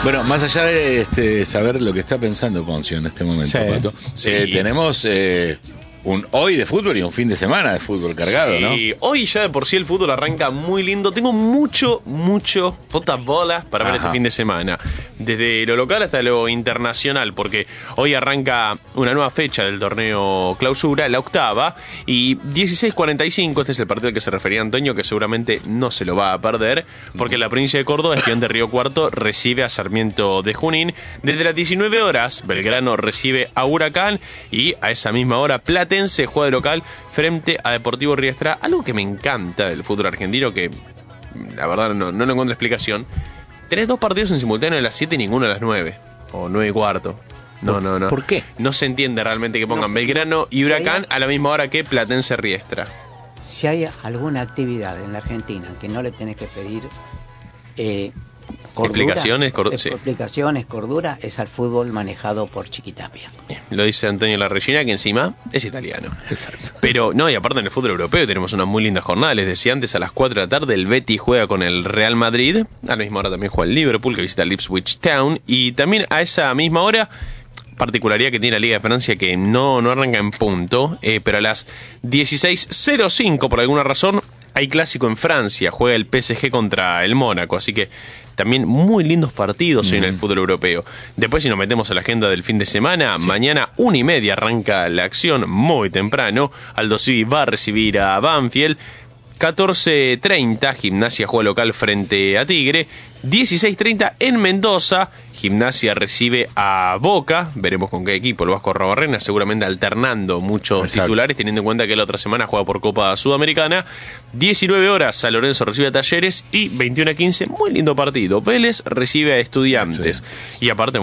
Bueno, más allá de saber lo que está pensando Poncio en este momento, Sí. Pato, Sí. tenemos un hoy de fútbol y un fin de semana de fútbol cargado, ¿no? Y hoy ya de por sí el fútbol arranca muy lindo. Tengo mucho bolas para ver Ajá. este fin de semana. Desde lo local hasta lo internacional, porque hoy arranca una nueva fecha del torneo Clausura, la octava, y 16:45, este es el partido al que se refería Antonio, que seguramente no se lo va a perder, porque la provincia de Córdoba, Estudiantes de Río Cuarto, recibe a Sarmiento de Junín. Desde las 19 horas, Belgrano recibe a Huracán, y a esa misma hora, Platense juega de local frente a Deportivo Riestra. Algo que me encanta del fútbol argentino, que la verdad no le encuentro explicación. Tenés dos partidos en simultáneo a las 7 y ninguno a las 9. O 9:15. No. ¿Por qué? No se entiende realmente que pongan Belgrano y Huracán a la misma hora que Platense Riestra. Si hay alguna actividad en la Argentina que no le tenés que pedir cordura, Explicaciones, cordura, es al fútbol manejado por Chiquitapia. Lo dice Antonio Larregina, que encima es italiano. Exacto. Pero no, y aparte en el fútbol europeo tenemos una muy linda jornada. Les decía antes, a las 4 de la tarde el Betis juega con el Real Madrid. A la misma hora también juega el Liverpool, que visita el Ipswich Town. Y también a esa misma hora, particularidad que tiene la Liga de Francia, que no arranca en punto, pero a las 16:05 por alguna razón hay clásico en Francia. Juega el PSG contra el Mónaco, así que también muy lindos partidos hoy en el fútbol europeo. Después, si nos metemos a la agenda del fin de semana, mañana 1:30 arranca la acción muy temprano. Aldo Civi va a recibir a Banfield. 14:30, Gimnasia juega local frente a Tigre. 16:30 en Mendoza, Gimnasia recibe a Boca. Veremos con qué equipo, el Vasco Arrobarrena, seguramente alternando muchos Exacto. titulares, teniendo en cuenta que la otra semana juega por Copa Sudamericana. 19 horas, San Lorenzo recibe a Talleres. Y 21:15, muy lindo partido, Vélez recibe a Estudiantes. Y aparte,